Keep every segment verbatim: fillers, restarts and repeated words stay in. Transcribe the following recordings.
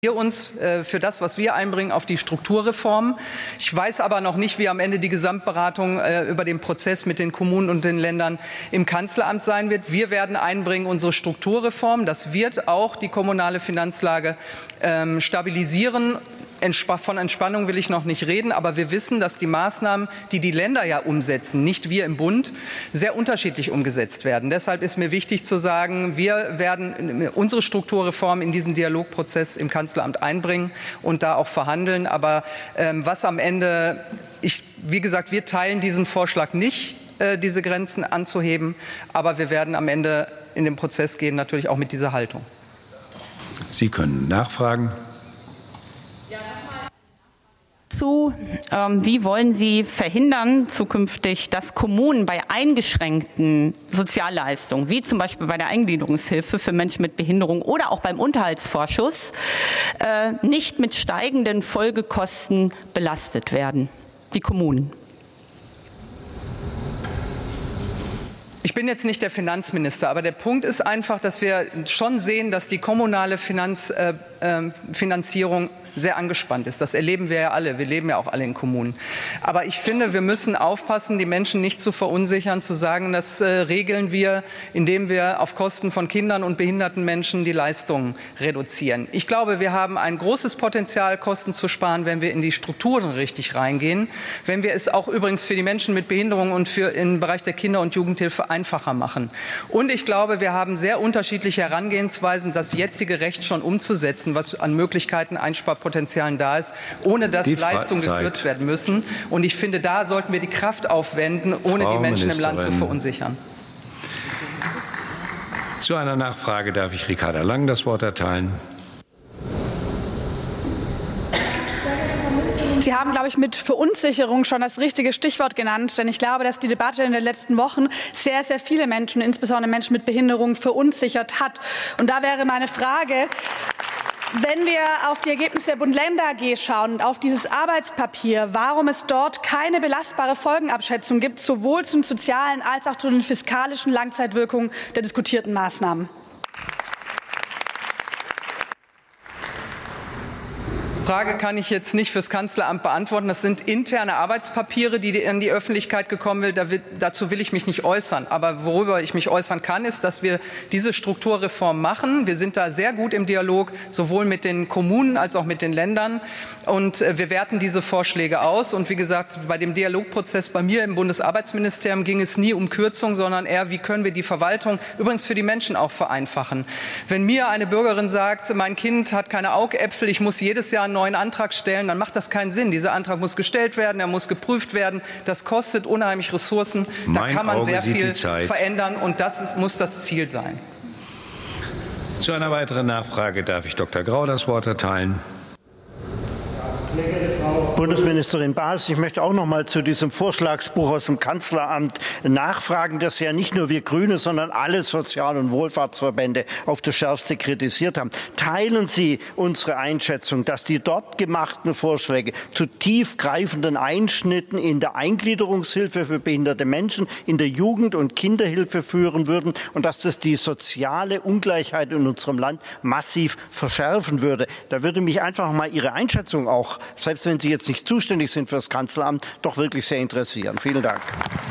wir uns äh, für das, was wir einbringen, auf die Strukturreform. Ich weiß aber noch nicht, wie am Ende die Gesamtberatung äh, über den Prozess mit den Kommunen und den Ländern im Kanzleramt sein wird. Wir werden einbringen unsere Strukturreform. Das wird auch die kommunale Finanzlage ähm, stabilisieren. Von Entspannung will ich noch nicht reden, aber wir wissen, dass die Maßnahmen, die die Länder ja umsetzen, nicht wir im Bund, sehr unterschiedlich umgesetzt werden. Deshalb ist mir wichtig zu sagen, wir werden unsere Strukturreform in diesen Dialogprozess im Kanzleramt einbringen und da auch verhandeln. Aber ähm, was am Ende, ich, wie gesagt, wir teilen diesen Vorschlag nicht, äh, diese Grenzen anzuheben, aber wir werden am Ende in den Prozess gehen, natürlich auch mit dieser Haltung. Sie können nachfragen. Zu, ähm, wie wollen Sie verhindern zukünftig, dass Kommunen bei eingeschränkten Sozialleistungen, wie zum Beispiel bei der Eingliederungshilfe für Menschen mit Behinderung oder auch beim Unterhaltsvorschuss, äh, nicht mit steigenden Folgekosten belastet werden, die Kommunen? Ich bin jetzt nicht der Finanzminister, aber der Punkt ist einfach, dass wir schon sehen, dass die kommunale Finanz, äh, äh, Finanzierung sehr angespannt ist. Das erleben wir ja alle. Wir leben ja auch alle in Kommunen. Aber ich finde, wir müssen aufpassen, die Menschen nicht zu verunsichern, zu sagen, das äh, regeln wir, indem wir auf Kosten von Kindern und behinderten Menschen die Leistungen reduzieren. Ich glaube, wir haben ein großes Potenzial, Kosten zu sparen, wenn wir in die Strukturen richtig reingehen, wenn wir es auch übrigens für die Menschen mit Behinderung und für im Bereich der Kinder- und Jugendhilfe einfacher machen. Und ich glaube, wir haben sehr unterschiedliche Herangehensweisen, das jetzige Recht schon umzusetzen, was an Möglichkeiten Einsparpotenzialen da ist, ohne dass Leistungen gekürzt werden müssen. Und ich finde, da sollten wir die Kraft aufwenden, ohne Frau die Menschen Ministerin. im Land zu verunsichern. Zu einer Nachfrage darf ich Ricarda Lang das Wort erteilen. Sie haben, glaube ich, mit Verunsicherung schon das richtige Stichwort genannt, denn ich glaube, dass die Debatte in den letzten Wochen sehr, sehr viele Menschen, insbesondere Menschen mit Behinderung, verunsichert hat. Und da wäre meine Frage: Wenn wir auf die Ergebnisse der Bund-Länder-A G schauen und auf dieses Arbeitspapier, warum es dort keine belastbare Folgenabschätzung gibt, sowohl zu den sozialen als auch zu den fiskalischen Langzeitwirkungen der diskutierten Maßnahmen? Die Frage kann ich jetzt nicht fürs Kanzleramt beantworten. Das sind interne Arbeitspapiere, die in die Öffentlichkeit gekommen sind. Da will, dazu will ich mich nicht äußern. Aber worüber ich mich äußern kann, ist, dass wir diese Strukturreform machen. Wir sind da sehr gut im Dialog, sowohl mit den Kommunen als auch mit den Ländern. Und wir werten diese Vorschläge aus. Und wie gesagt, bei dem Dialogprozess bei mir im Bundesarbeitsministerium ging es nie um Kürzung, sondern eher, wie können wir die Verwaltung übrigens für die Menschen auch vereinfachen. Wenn mir eine Bürgerin sagt, mein Kind hat keine Augäpfel, ich muss jedes Jahr einen neuen Antrag stellen, dann macht das keinen Sinn. Dieser Antrag muss gestellt werden, er muss geprüft werden. Das kostet unheimlich Ressourcen. Da kann man sehr viel verändern und das ist, muss das Ziel sein. Zu einer weiteren Nachfrage darf ich Doktor Grau das Wort erteilen. Sehr geehrte Frau Bundesministerin Baas, ich möchte auch noch mal zu diesem Vorschlagsbuch aus dem Kanzleramt nachfragen, das ja nicht nur wir Grüne, sondern alle Sozial- und Wohlfahrtsverbände auf das Schärfste kritisiert haben. Teilen Sie unsere Einschätzung, dass die dort gemachten Vorschläge zu tiefgreifenden Einschnitten in der Eingliederungshilfe für behinderte Menschen, in der Jugend- und Kinderhilfe führen würden und dass das die soziale Ungleichheit in unserem Land massiv verschärfen würde? Da würde mich einfach noch mal Ihre Einschätzung auch, selbst wenn Sie jetzt nicht zuständig sind für das Kanzleramt, doch wirklich sehr interessieren. Vielen Dank.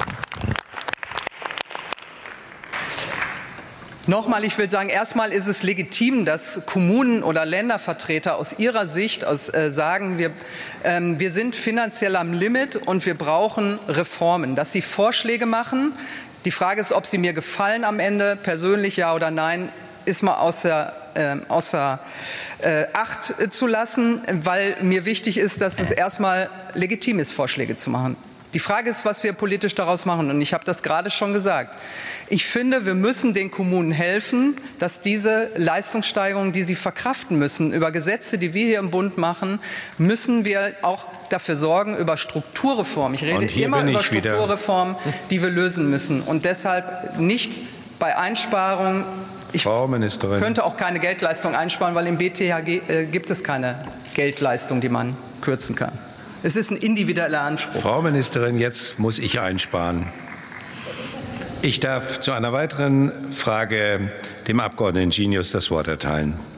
Nochmal, ich will sagen, erstmal ist es legitim, dass Kommunen oder Ländervertreter aus ihrer Sicht aus, äh, sagen, wir, ähm, wir sind finanziell am Limit und wir brauchen Reformen. Dass sie Vorschläge machen, die Frage ist, ob sie mir gefallen am Ende, persönlich ja oder nein, ist mal außer, äh, außer äh, Acht äh, zu lassen, weil mir wichtig ist, dass es erstmal legitim ist, Vorschläge zu machen. Die Frage ist, was wir politisch daraus machen. Und ich habe das gerade schon gesagt. Ich finde, wir müssen den Kommunen helfen, dass diese Leistungssteigerungen, die sie verkraften müssen, über Gesetze, die wir hier im Bund machen, müssen wir auch dafür sorgen, über Strukturreform. Ich rede immer über Strukturreform, die wir lösen müssen. Und deshalb nicht bei Einsparungen. Ich Frau Ministerin. könnte auch keine Geldleistung einsparen, weil im B T H G äh, gibt es keine Geldleistung, die man kürzen kann. Es ist ein individueller Anspruch. Frau Ministerin, jetzt muss ich einsparen. Ich darf zu einer weiteren Frage dem Abgeordneten Genius das Wort erteilen.